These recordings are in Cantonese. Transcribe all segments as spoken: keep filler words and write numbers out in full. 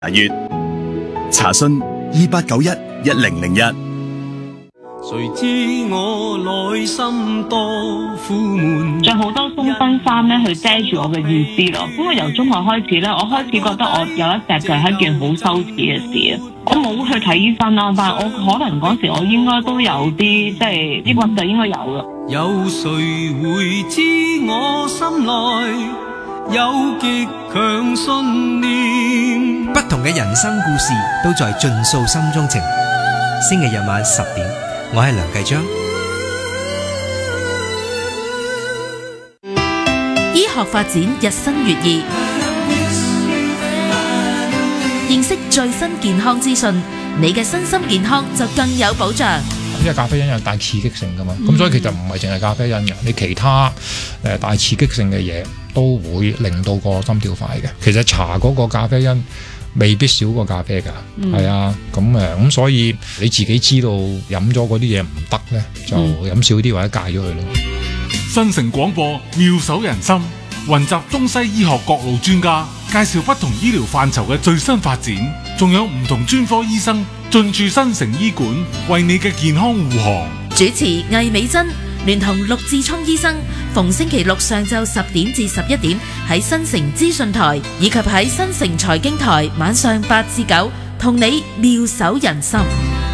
月查詢二八九一一零零一。 誰知我內心多苦悶， 着好多鬆身衫咧去遮住我嘅意思咯。咁我由中學開始咧，我開始覺得我有一隻腳係一件好羞恥嘅事啊。我冇去睇醫生啦，但係我可能嗰時我應該都有啲即係呢個就應該有啦。 有誰會知我心內有極強信念？ 不同嘅人生故事都在盡訴心中情。星期日晚十點，我係梁繼章。 醫學發展日新月異，認識最新健康資訊，你嘅身心健康就更有保障。 因為咖啡因有大刺激性噶嘛，咁、嗯、所以其實唔係淨係咖啡因嘅，你其他誒大刺激性嘅嘢都會令到個心跳快嘅。其實茶嗰個咖啡因未必少過咖啡噶，係、嗯、啊，咁誒咁所以你自己知道飲咗嗰啲嘢唔得咧，就飲少啲或者戒咗佢咯。 新城廣播妙手仁心，雲集中西醫學各路專家，介紹不同醫療範疇嘅最新發展，仲有唔同專科醫生進駐新城醫館，為你嘅健康護航。 主持魏美珍聯同陸志聰醫生，逢星期六上晝十點至十一點喺新城資訊台，以及喺新城財經台晚上八至九，同你妙手仁心。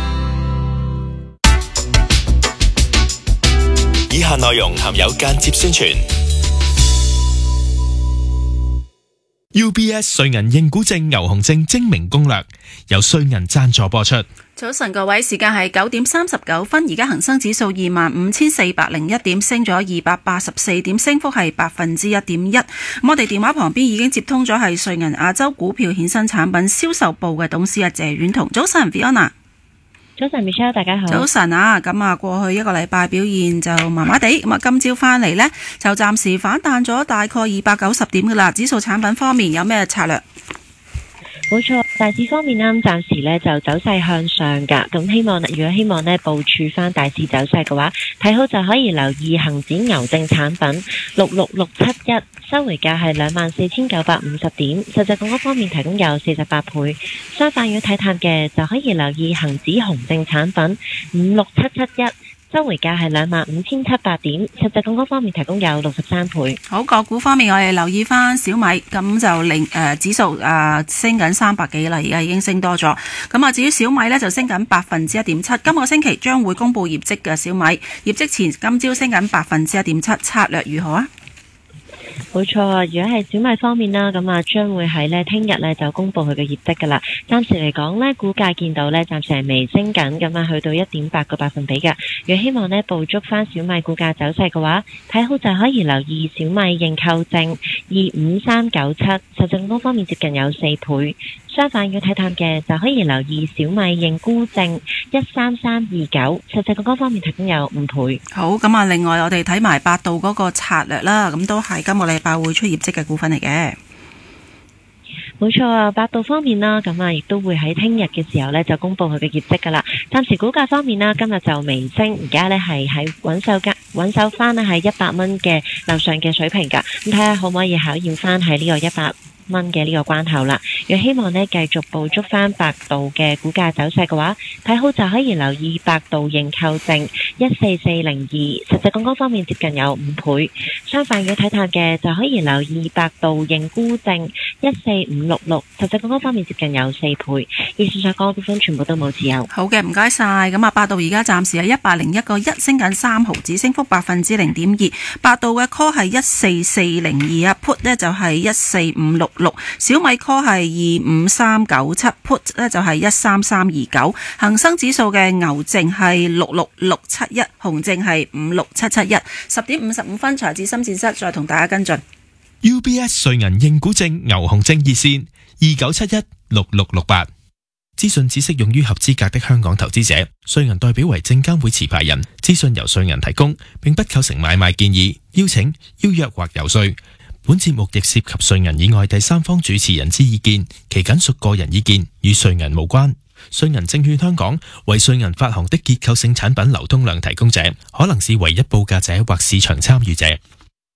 以下內容含有間接宣傳。U B S 瑞銀認股證牛熊證精明攻略，由瑞銀贊助播出。 早晨各位，時間係九點三十九分，而家恒生指數二萬五千四百零一點，升咗二百八十四點，升幅係百分之一點一。咁我哋電話旁邊已經接通咗係瑞銀亞洲股票衍生產品銷售部嘅董事阿謝婉彤。早晨 Fiona。 早晨 Michelle， 大家好。 早晨啊，咁啊過去一個禮拜表現就麻麻地，咁啊今朝翻嚟呢，就暫時反彈咗大概二百九十點噶啦。指數產品方面有咩策略？ 冇錯，大市方面啱，暫時呢就走勢向上噶。咁希望，如果希望呢部署翻大市走勢嘅話，睇好就可以留意恒指牛證產品六六六七一，收回價係兩萬四千九百五十點，實際港股方面提供有四十八倍。相反，如果睇淡嘅就可以留意恒指熊證產品五六七七一。收回價係兩萬五千七百點，實際港股方面提供有六十三倍。 好，個股方面我哋留意翻小米，咁就令誒、呃、指數誒、呃、升緊三百幾啦，而家已經升多咗。咁啊，至於小米呢，就升緊百分之一點七，今個星期將會公布業績嘅小米，業績前今朝升緊百分之一點七，策略如何啊？ 冇錯啊！如果係小米方面啦，咁啊將會喺呢聽日呢就公布佢嘅業績噶啦。暫時嚟講呢，股價見到呢暫時係微升緊，咁啊去到一點八個百分比噶。如果希望呢捕捉翻小米股價走勢嘅話，睇好就可以留意小米認購證二五三九七，實際股方面接近有四倍。相反，要睇淡嘅就可以留意小米認沽證一三三二九，實際股方面提供有五倍。 好，咁啊，另外我哋睇埋百度嗰個策略啦，咁都係今個禮拜會出業績嘅股份嚟嘅。 冇錯啊，百度方面啦，咁啊亦都會喺聽日嘅時候呢就公布佢嘅業績噶啦。暫時股價方面啦，今日就微升，而家呢係喺穩守間穩守翻呢係一百蚊嘅樓上嘅水平噶。咁睇下可唔可以考驗翻喺呢個一百蚊嘅呢個關口啦。若希望呢繼續捕捉翻百度嘅股價走勢嘅話，睇好就可以留意百度認購證一四四零二，實際槓桿方面接近有五倍。相反，如果睇淡嘅就可以留意百度認沽證一四五六六，實際槓桿方面接近有四倍。以上所講嘅股份全部都冇持有。 好嘅，唔該晒。咁啊，百度而家暫時係一百零一個一，升緊三毫子，升幅百分之零點二。百度嘅 call 係一四四零二啊 ，put 呢就係一四五六六。小米 call 係二五三九七 ，put 呢就係一三三二九。恒生指數嘅牛證係六六六七一，熊證係五六七七一。十點五十五分，財智深圳室再同大家跟進。 U B S 瑞銀認股證牛熊證熱線二九七一六六六八。資訊只適用於合資格的香港投資者。瑞銀代表為證監會持牌人，資訊由瑞銀提供，並不構成買賣建議、邀請、邀約或遊說。本節目亦涉及瑞銀以外第三方主持人之意見，其僅屬個人意見，與瑞銀無關。瑞銀證券香港為瑞銀發行的結構性產品流通量提供者，可能是唯一報價者或市場參與者。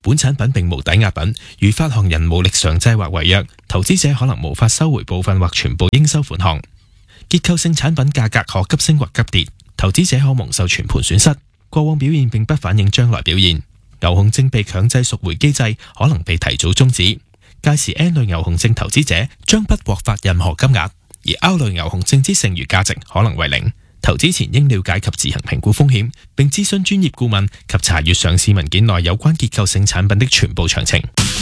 本產品並無抵押品，如發行人無力償債或違約，投資者可能無法收回部分或全部應收款項。結構性產品價格可急升或急跌，投資者可蒙受全盤損失。過往表現並不反映將來表現。牛熊證被強制贖回機制可能被提早終止，屆時 N 類牛熊證投資者將不獲發任何金額，而 R 類牛熊證之剩餘價值可能為零。投資前應了解及自行評估風險，並諮詢專業顧問及查閱上市文件內有關結構性產品的全部詳情。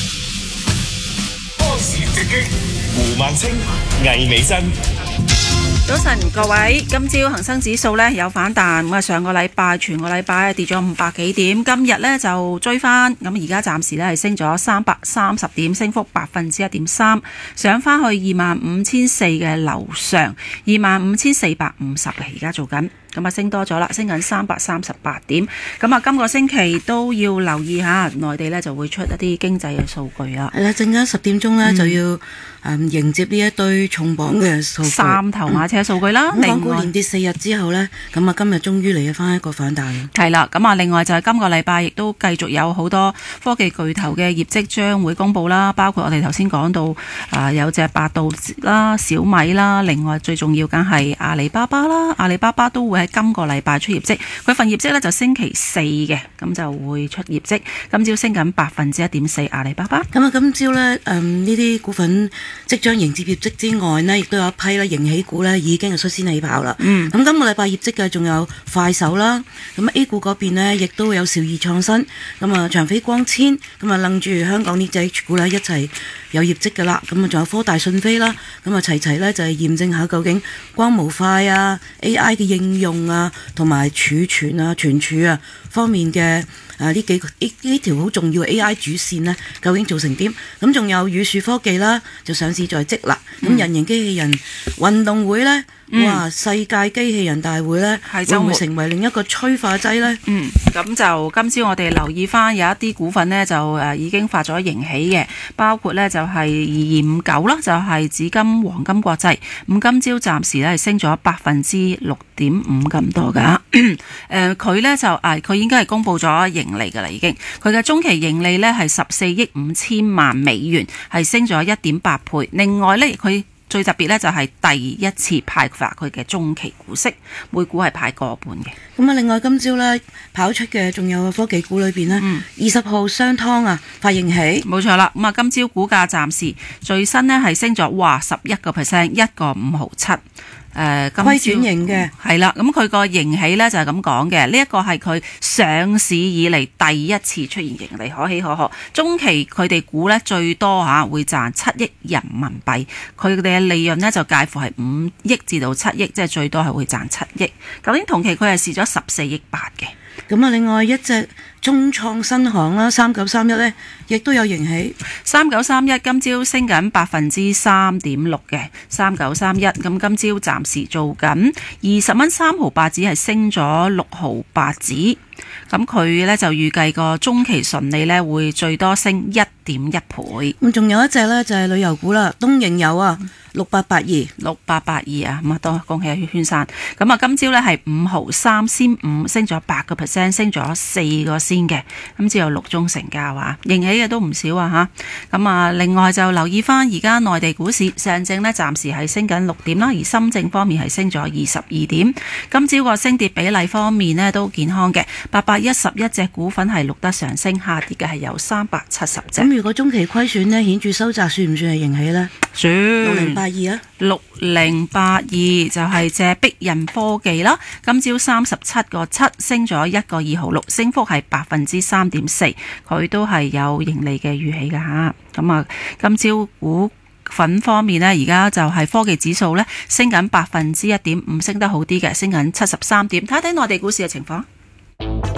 波士直擊，胡萬清、魏美珍。 早晨各位，今朝恒生指數呢有反彈，咁啊上個禮拜全個禮拜跌咗五百幾點，今日呢就追翻，咁而家暫時呢係升咗三百三十點，升幅百分之一點三，上翻去二萬五千四嘅樓上，二萬五千四百五十嘅而家做緊。咁啊升多咗啦，升緊三百三十八點。咁啊今個星期都要留意下，內地呢就會出一啲經濟嘅數據啦。 係啦，陣間十點鐘呢、嗯、就要、嗯、迎接呢一堆重磅嘅數據， 三頭馬車數據啦。 咁港股連跌四日之後呢，咁啊今日終於嚟翻一個反彈。 係啦，咁啊另外就係今個禮拜亦都繼續有好多科技巨頭嘅業績將會公布啦，包括我哋頭先講到啊、呃、有隻百度啦、小米啦，另外最重要梗係阿里巴巴啦，阿里巴巴都會喺今個禮拜出業績，佢份業績呢就星期四嘅，咁就會出業績。今朝升緊百分之一點四，阿里巴巴。 咁啊，今朝呢誒呢啲股份即將迎接業績之外呢，亦都有一批啦盈喜股呢已經係率先起跑啦。嗯。咁今個禮拜業績嘅仲有快手啦，咁 A 股嗰邊呢亦都有兆易創新，咁啊長飛光纖，咁啊楞住香港呢隻 H 股呢一齊有業績噶啦，咁啊仲有科大訊飛啦，咁啊齊齊呢就係驗證下究竟光模塊啊 A I 嘅應用啊，同埋儲存啊、存儲啊方面嘅啊呢幾個呢呢條好重要嘅 A I 主線呢，究竟做成點？咁仲有宇樹科技啦，就上市在即啦。咁、嗯、人形機器人運動會呢，嗯、哇！世界機器人大會呢，會唔會成為另一個催化劑呢？ 嗯，咁就今朝我哋留意翻有一啲股份呢，就誒已經發咗盈喜嘅，包括呢就係二二五九啦，就係紫金黃金國際。咁今朝暫時呢係升咗百分之六點五咁多噶。誒、呃，佢呢就誒，佢、啊、應該係公布咗盈利噶啦，已經。佢嘅中期盈利呢係十四億五千萬美元，係升咗一點八倍。另外呢，佢最特別呢，就係第一次派發佢嘅中期股息，每股係派個半嘅。 咁啊，另外今朝呢跑出嘅仲有科技股裏邊呢，二十、嗯、號商湯啊發盈喜， 冇錯啦。咁啊，今朝股價暫時最新呢係升咗，哇十一個 percent， 一個五毫七。誒， 虧轉盈嘅係啦，咁佢個盈喜呢就係咁講嘅，呢一個係佢上市以嚟第一次出現盈利，可喜可賀。中期佢哋估呢最多吓會賺七億人民幣，佢哋嘅利潤呢就介乎係五億至到七億，即係最多係會賺七億。舊年同期佢係蝕咗十四億八嘅。 咁啊，另外一隻中創新航啦，三九三一呢，亦都有盈喜。 三九三一今朝升緊百分之三點六嘅，三九三一咁今朝暫時做緊二十蚊三毫八子，係升咗六毫八子。咁佢呢就預計個中期純利呢會最多升一點一倍。 咁仲有一隻呢，就係旅遊股啦，東瀛遊啊。六八八二， 六八八二啊，咁啊多恭喜阿圈山。咁啊，今朝咧係五毫三仙五，升咗八個 percent， 升咗四個仙嘅。咁只有六宗成交啊，盈起嘅都唔少啊吓。咁啊，另外就留意翻而家內地股市，上證呢暫時係升緊六點啦，而深證方面係升咗二十二點。今朝個升跌比例方面呢都健康嘅，八百一十一隻股份係錄得上升，下跌嘅係有三百七十隻。 咁如果中期虧損呢顯著收窄，算唔算係盈起呢？ 算。 六零八二啊， 六零八二就係隻碧印科技啦。今朝三十七個七，升咗一個二毫六，升幅係百分之三點四。佢都係有盈利嘅預期噶吓。咁啊，今朝股份方面呢，而家就係科技指數呢，升緊百分之一點五，升得好啲嘅，升緊七十三點。睇睇內地股市嘅情況。